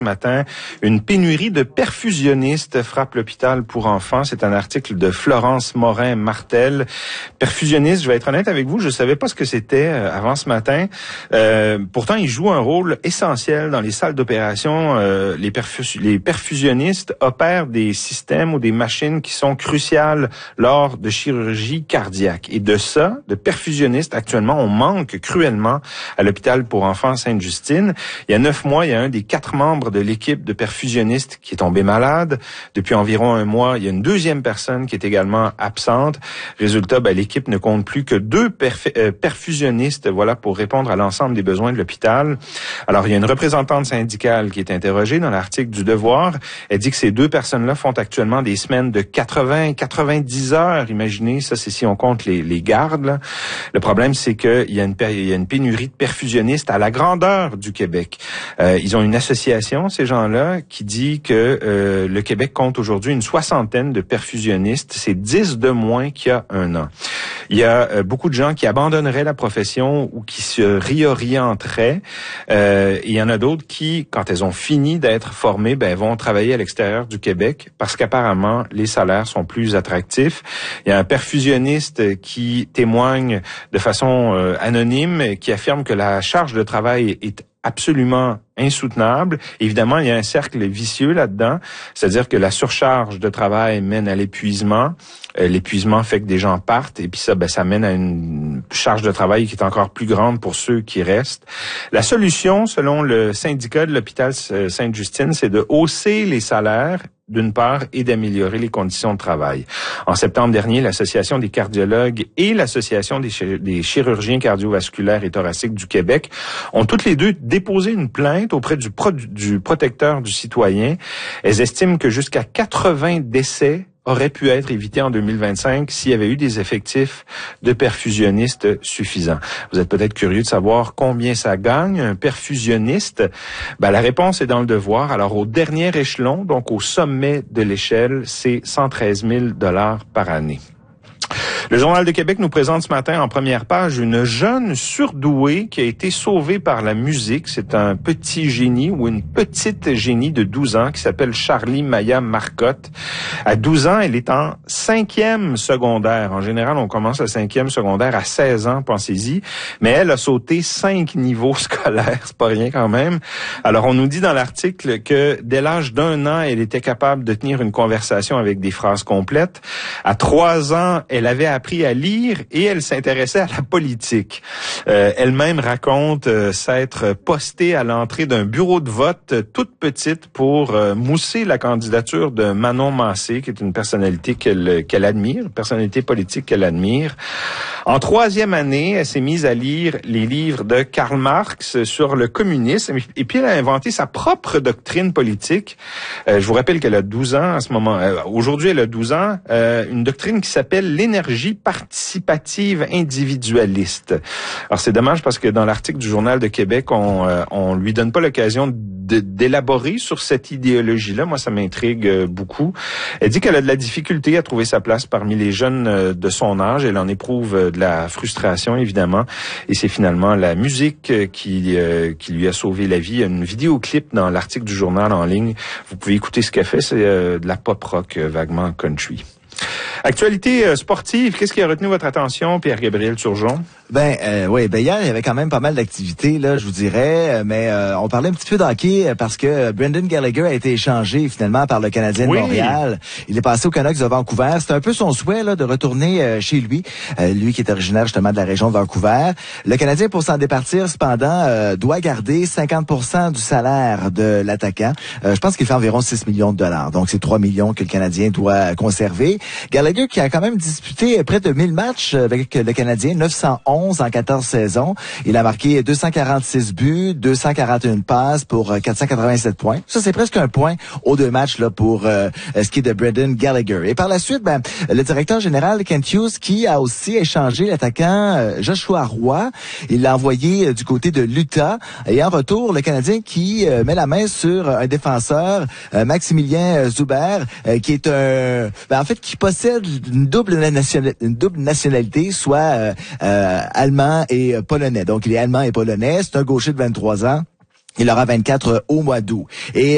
Matin, une pénurie de perfusionnistes frappe l'hôpital pour enfants. C'est un article de Florence Morin-Martel. Perfusionniste, je vais être honnête avec vous, je savais pas ce que c'était avant ce matin. Pourtant, ils jouent un rôle essentiel dans les salles d'opération. Les perfusionnistes opèrent des systèmes ou des machines qui sont cruciales lors de chirurgie cardiaque. Et de perfusionnistes, actuellement, on manque cruellement à l'hôpital pour enfants Sainte-Justine. Il y a 9 mois, il y a un des 4 membres de l'équipe de perfusionnistes qui est tombé malade. Depuis environ 1 mois, il y a une deuxième personne qui est également absente. Résultat, l'équipe ne compte plus que 2 perfusionnistes, voilà, pour répondre à l'ensemble des besoins de l'hôpital. Alors, il y a une représentante syndicale qui est interrogée dans l'article du Devoir. Elle dit que ces 2 personnes-là font actuellement des semaines de 80-90 heures. Imaginez, ça, c'est si on compte les gardes, là. Le problème, c'est qu'il y a une pénurie de perfusionnistes à la grandeur du Québec. Ils ont une association, ces gens-là, qui dit que le Québec compte aujourd'hui une 60aine de perfusionnistes. C'est 10 de moins qu'il y a 1 an. Il y a beaucoup de gens qui abandonneraient la profession ou qui se réorienteraient. Il y en a d'autres qui, quand elles ont fini d'être formées, vont travailler à l'extérieur du Québec parce qu'apparemment, les salaires sont plus attractifs. Il y a un perfusionniste qui témoigne de façon anonyme, qui affirme que la charge de travail est absolument insoutenable. Évidemment, il y a un cercle vicieux là-dedans, c'est-à-dire que la surcharge de travail mène à l'épuisement. L'épuisement fait que des gens partent et puis ça mène à une charge de travail qui est encore plus grande pour ceux qui restent. La solution, selon le syndicat de l'hôpital Sainte-Justine, c'est de hausser les salaires d'une part, et d'améliorer les conditions de travail. En septembre dernier, l'Association des cardiologues et l'Association des chirurgiens cardiovasculaires et thoraciques du Québec ont toutes les deux déposé une plainte auprès du protecteur du citoyen. Elles estiment que jusqu'à 80 décès auraient pu être évités en 2025 s'il y avait eu des effectifs de perfusionnistes suffisants. Vous êtes peut-être curieux de savoir combien ça gagne, un perfusionniste. La réponse est dans le Devoir. Alors, au dernier échelon, donc au sommet de l'échelle, c'est 113 000 $ par année. Le Journal de Québec nous présente ce matin en première page une jeune surdouée qui a été sauvée par la musique. C'est un petit génie ou une petite génie de 12 ans qui s'appelle Charlie Maya Marcotte. À 12 ans, elle est en 5e secondaire. En général, on commence la 5e secondaire à 16 ans, pensez-y. Mais elle a sauté 5 niveaux scolaires. C'est pas rien quand même. Alors, on nous dit dans l'article que dès l'âge d'1 an, elle était capable de tenir une conversation avec des phrases complètes. À 3 ans, elle avait appris à lire et elle s'intéressait à la politique. Elle-même raconte s'être postée à l'entrée d'un bureau de vote toute petite pour mousser la candidature de Manon Massé, qui est une personnalité qu'elle admire, une personnalité politique qu'elle admire. En 3e année, elle s'est mise à lire les livres de Karl Marx sur le communisme et puis elle a inventé sa propre doctrine politique. Je vous rappelle qu'elle a 12 ans à ce moment. Aujourd'hui, elle a 12 ans. Une doctrine qui s'appelle l'énergie participative individualiste. Alors, c'est dommage parce que dans l'article du Journal de Québec, on lui donne pas l'occasion d'élaborer sur cette idéologie-là. Moi, ça m'intrigue beaucoup. Elle dit qu'elle a de la difficulté à trouver sa place parmi les jeunes de son âge. Elle en éprouve de la frustration, évidemment. Et c'est finalement la musique qui lui a sauvé la vie. Il y a une vidéoclip dans l'article du journal en ligne. Vous pouvez écouter ce qu'elle fait. C'est de la pop rock vaguement country. Actualité sportive, qu'est-ce qui a retenu votre attention, Pierre-Gabriel Turgeon? Hier, il y avait quand même pas mal d'activités, là, je vous dirais, mais on parlait un petit peu d'hockey parce que Brendan Gallagher a été échangé finalement par le Canadien de Montréal. Il est passé aux Canucks de Vancouver. C'était un peu son souhait là de retourner chez lui, lui qui est originaire justement de la région de Vancouver. Le Canadien, pour s'en départir, cependant, doit garder 50% du salaire de l'attaquant. Je pense qu'il fait environ 6 millions de dollars. Donc, c'est 3 millions que le Canadien doit conserver. Gallagher qui a quand même disputé près de 1000 matchs avec le Canadien, 911 en 14 saisons. Il a marqué 246 buts, 241 passes pour 487 points. Ça, c'est presque un point aux 2 matchs là pour ce qui est de Brendan Gallagher. Et par la suite, le directeur général Kent Hughes qui a aussi échangé l'attaquant Joshua Roy. Il l'a envoyé du côté de l'Utah. Et en retour, le Canadien qui met la main sur un défenseur, Maximilien Zuber, qui est qui possède une double nationalité, soit allemand et polonais. Donc, il est allemand et polonais. C'est un gaucher de 23 ans. Il aura 24 au mois d'août. Et